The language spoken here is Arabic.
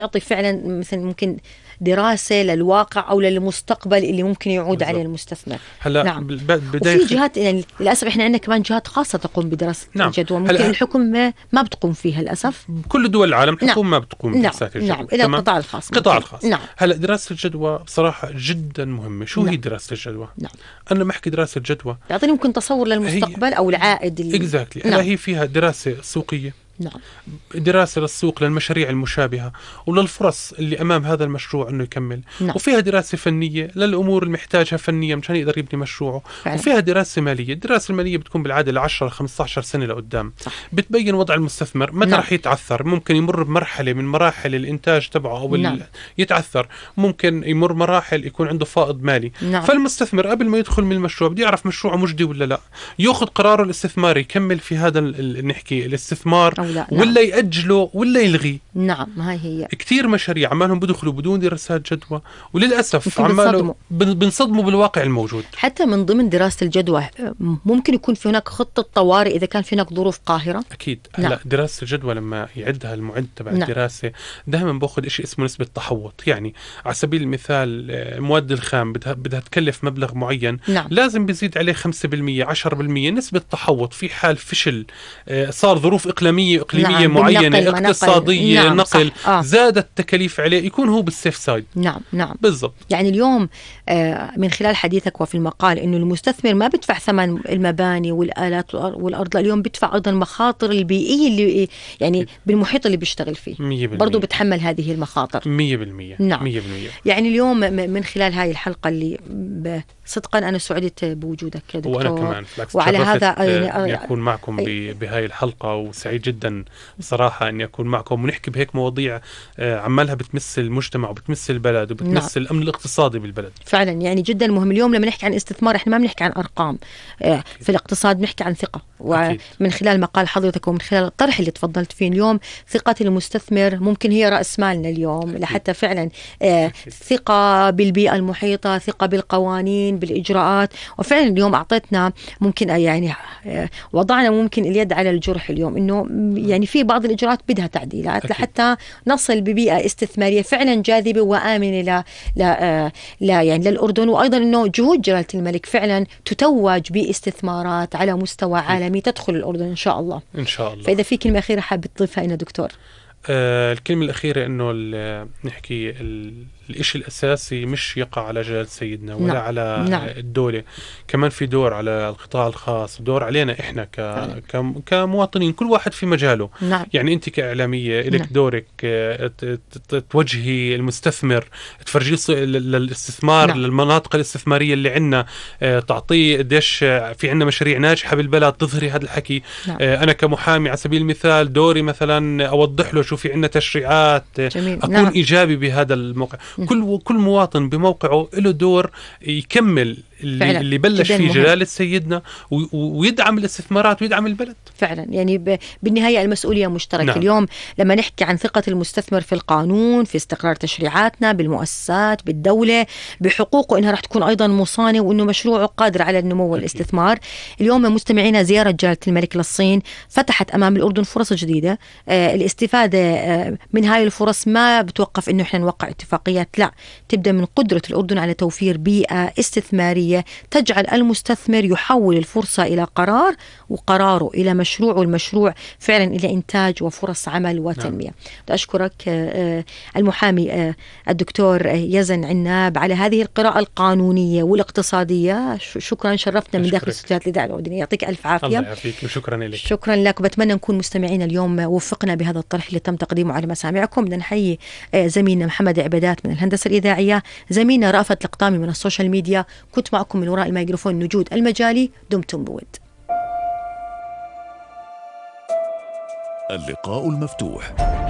يعطي فعلا مثلا ممكن دراسة للواقع أو للمستقبل اللي ممكن يعود بالضبط. عليه المستثمر. هلا نعم. بداية وفي جهات يعني للأسف إحنا عندنا كمان جهات خاصة تقوم بدراسة نعم. الجدوى، ممكن الحكومة ما بتقوم فيها للأسف. كل دول العالم الحكومة نعم. ما بتقوم نعم. بدراسات الجدوى. نعم. إلى القطاع الخاص. القطاع الخاص. نعم. هلا دراسة الجدوى بصراحة جدا مهمة. شو هي دراسة الجدوى؟ نعم. أنا لما أحكي دراسة جدوى تعطيني ممكن تصور للمستقبل أو العائد exactly. هلا هي فيها دراسة سوقية، نعم. دراسة للسوق للمشاريع المشابهة وللفرص اللي أمام هذا المشروع أنه يكمل. نعم. وفيها دراسة فنية للأمور اللي محتاجها فنيا مشان يقدر يبني مشروعه. فعلا. وفيها دراسة مالية. الدراسة المالية بتكون بالعادة 10-15 سنة لقدام. صح. بتبين وضع المستثمر متى رح يتعثر، ممكن يمر بمرحلة من مراحل الإنتاج تبعه أو يتعثر، ممكن يمر مراحل يكون عنده فائض مالي. نعم. فالمستثمر قبل ما يدخل من المشروع بده يعرف مشروعه مجدي ولا لا، يأخذ قراره الاستثماري يكمل في هذا نحكي الاستثمار ولا يأجله ولا يلغي. نعم. هاي هي كتير مشاريع عمالهم بدخلوا بدون دراسات جدوى وللأسف عمالهم بنصدموا بالواقع الموجود. حتى من ضمن دراسة الجدوى ممكن يكون في هناك خطة طوارئ إذا كان في هناك ظروف قاهرة. أكيد. هلا دراسة الجدوى لما يعدها المعد تبع الدراسة دائما باخذ إشي اسمه نسبة تحوط. يعني على سبيل المثال المواد الخام بدها تكلف مبلغ معين، لازم بيزيد عليه 5% 10% نسبة تحوط في حال فشل، صار ظروف إقليمية معينة اقتصادية نقل زادت التكاليف عليه، يكون هو بالسيف سايد. نعم. بالضبط. يعني اليوم من خلال حديثك وفي المقال إنه المستثمر ما بدفع ثمن المباني والآلات والأرض، اليوم بدفع أيضا المخاطر البيئية اللي يعني بالمحيط اللي بيشتغل فيه 100%. برضو بتحمل هذه المخاطر 100%. نعم. 100%. يعني اليوم من خلال هاي الحلقة اللي صدقا أنا سعدت بوجودك يا دكتور. وأنا كمان وعلى هذا أني أكون معكم بهاي الحلقة، وسعيد جدا بصراحة أني أكون معكم ونحكي بهيك مواضيع عمالها بتمس المجتمع وبتمس البلد وبتمس الأمن الاقتصادي بالبلد. فعلا يعني جدا مهم. اليوم لما نحكي عن استثمار احنا ما بنحكي عن أرقام، في الاقتصاد بنحكي عن ثقة. ومن خلال مقال حضرتك ومن خلال الطرح اللي تفضلت فيه اليوم، ثقة المستثمر ممكن هي رأس مالنا اليوم لحتى فعلا ثقة بالبيئة المحيطة، ثقة بالقوانين بالإجراءات. وفعلا اليوم أعطيتنا ممكن يعني وضعنا ممكن اليد على الجرح اليوم، إنه يعني في بعض الإجراءات بدها تعديلات لحتى نصل ببيئة استثمارية فعلا جاذبة وآمنة يعني للأردن. وأيضا إنه جهود جلالة الملك فعلا تتوج باستثمارات على مستوى عالمي تدخل الأردن إن شاء الله. إن شاء الله. فإذا في كلمة أخيرة حابة تضيفها لنا دكتور؟ الكلمة الأخيرة إنه نحكي الإشي الأساسي مش يقع على جلالة سيدنا ولا على الدولة، كمان في دور على القطاع الخاص، دور علينا إحنا كمواطنين، كل واحد في مجاله. يعني أنت كإعلامية لك دورك توجهي المستثمر، تفرجيه للاستثمار للمناطق الاستثمارية اللي عنا، تعطيه قديش في عنا مشاريع ناجحة بالبلد، تظهري هذا الحكي. أنا كمحامي على سبيل المثال دوري مثلا أوضح له شو في عنا تشريعات، أكون إيجابي بهذا الموقع. كل مواطن بموقعه له دور يكمل اللي بلش فيه جلالة سيدنا ويدعم الاستثمارات ويدعم البلد. فعلا يعني بالنهاية المسؤولية مشتركة. اليوم لما نحكي عن ثقة المستثمر في القانون، في استقرار تشريعاتنا بالمؤسسات بالدولة، بحقوقه إنها رح تكون أيضا مصانة وإنه مشروعه قادر على النمو والاستثمار. اليوم مستمعينا زيارة جلالة الملك للصين فتحت أمام الأردن فرص جديدة. الاستفادة من هاي الفرص ما بتوقف إنه إحنا نوقع اتفاقيات، لا، تبدأ من قدرة الأردن على توفير بيئة استثمارية تجعل المستثمر يحول الفرصة إلى قرار وقراره إلى مشروع والمشروع فعلا إلى إنتاج وفرص عمل وتنمية. أشكرك المحامي الدكتور يزن عناب على هذه القراءة القانونية والاقتصادية. شكرا، شرفتنا من داخل استوديوهات الإذاعة الأردنية. يعطيك ألف عافية. الله يعافيك وشكرا لك. شكرا لك. بتمنى نكون مستمعين اليوم وفقنا بهذا الطرح اللي تم تقديمه على مسامعكم. بدنا نحيي زميلنا محمد عبادات من الهندسة الإذاعية، زميلنا رأفت القطامي من السوشيال ميديا. كنت معكم من وراء الميكروفون نجود المجالي. دمتم بود. اللقاء المفتوح.